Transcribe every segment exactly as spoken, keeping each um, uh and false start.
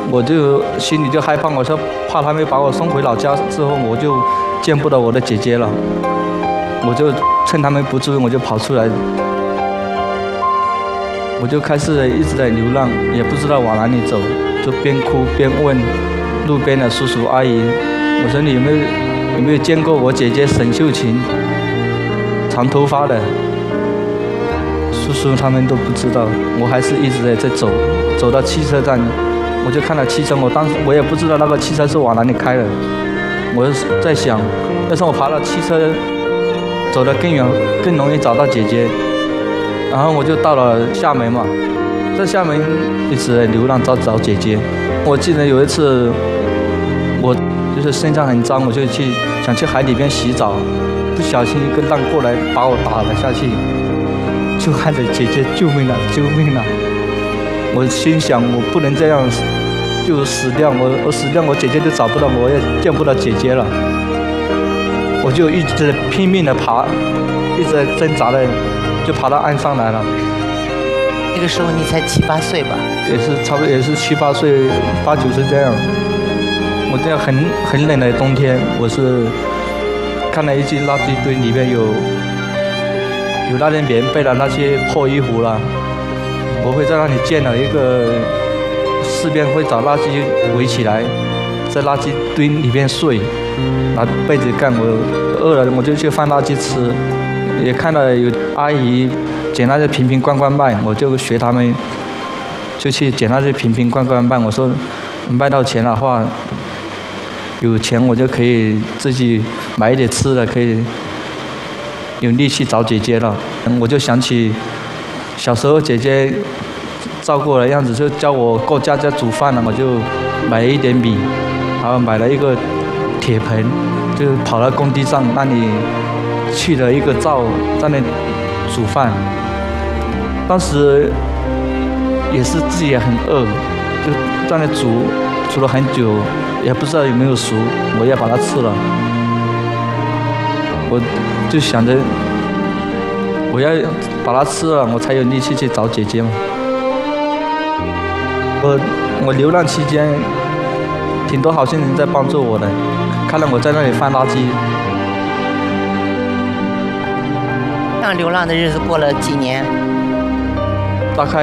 我就心里就害怕，我说怕他们把我送回老家之后，我就见不到我的姐姐了。我就趁他们不注意，我就跑出来，我就开始一直在流浪，也不知道往哪里走，就边哭边问路边的叔叔阿姨，我说你有没有有没有见过我姐姐沈秀琴，长头发的？叔叔他们都不知道，我还是一直在在走，走到汽车站，我就看到汽车，我当时我也不知道那个汽车是往哪里开的，我在想，要是我爬到汽车，走得更远，更容易找到姐姐。然后我就到了厦门嘛，在厦门一直在流浪找找姐姐。我记得有一次，我就是身上很脏，我就去想去海里边洗澡，不小心一个浪过来把我打了下去。就喊着姐姐救命了，救命了！我心想我不能这样就死掉，我我死掉我姐姐就找不到，我也见不到姐姐了。我就一直拼命的爬，一直挣扎的就爬到岸上来了。 那个时候你才七八岁吧？ 也是差不多也是七八岁，八九岁这样。我这样很很冷的冬天，我是看了一具垃圾堆，里面有。有那些棉被的那些破衣服了，我会在那里建了一个，四边会找垃圾围起来，在垃圾堆里面睡，拿被子盖。我饿了我就去翻垃圾吃，也看到有阿姨捡那些瓶瓶罐罐卖，我就学他们，就去捡那些瓶瓶罐罐卖。我说卖到钱的话，有钱我就可以自己买一点吃的，可以。有力气找姐姐了，我就想起小时候姐姐照顾我的样子，就教我过家家煮饭了，我就买了一点米，然后买了一个铁盆，就跑到工地上那里去了一个灶，在那煮饭。当时也是自己也很饿，就在那煮，煮了很久，也不知道有没有熟，我也把它吃了。我就想着，我要把它吃了，我才有力气去找姐姐嘛。我我流浪期间，挺多好心人在帮助我的，看到我在那里翻垃圾。 这样流浪的日子过了几年？ 大概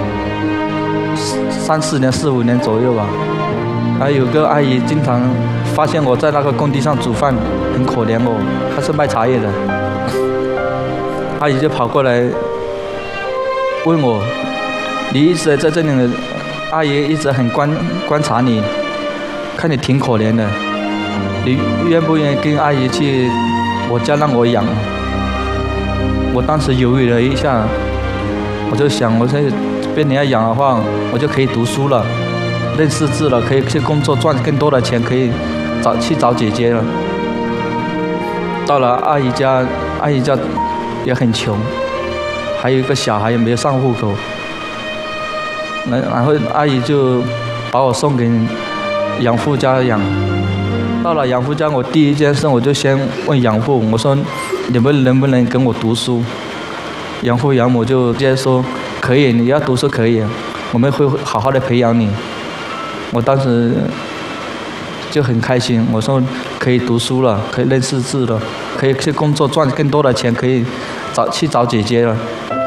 三四年、四五年左右吧。还有个阿姨经常发现我在那个工地上煮饭，很可怜我。她是卖茶叶的，阿姨就跑过来问我：“你一直在这里，阿姨一直很观观察你，看你挺可怜的，你愿不愿意跟阿姨去我家让我养？”我当时犹豫了一下，我就想，我说被你要养的话，我就可以读书了。认识字了，可以去工作赚更多的钱，可以找去找姐姐了。到了阿姨家，阿姨家也很穷，还有一个小孩也没有上户口。然后阿姨就把我送给养父家养。到了养父家，我第一件事我就先问养父，我说你们能不能跟我读书？养父养母就直接说可以，你要读书可以，我们会好好的培养你。我当时就很开心，我说可以读书了，可以认识字了，可以去工作赚更多的钱，可以找去找姐姐了。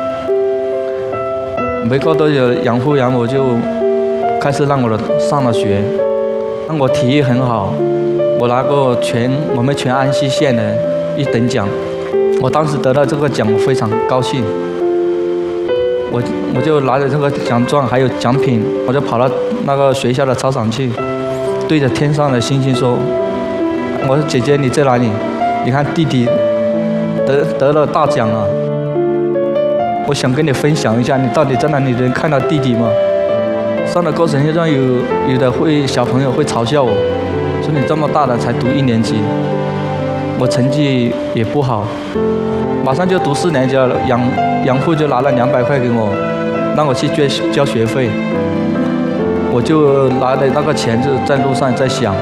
没过多久，养父养母就开始让我上了学，让我体育很好，我拿过全我们全安溪县的一等奖。我当时得到这个奖，我非常高兴。我我就拿着这个奖状还有奖品，我就跑到那个学校的操场去，对着天上的星星说：“我说姐姐你在哪里？你看弟弟得得了大奖了，我想跟你分享一下，你到底在哪里能看到弟弟吗？”上的过程中有有的会小朋友会嘲笑我，说你这么大了才读一年级，我成绩也不好。马上就读四年级了，养养父就拿了两百块给我，让我去交交学费。我就拿了那个钱，就在路上在想，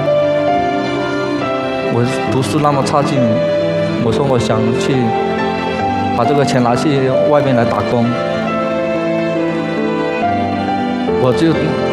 我读书那么差劲，我说我想去把这个钱拿去外面来打工。我就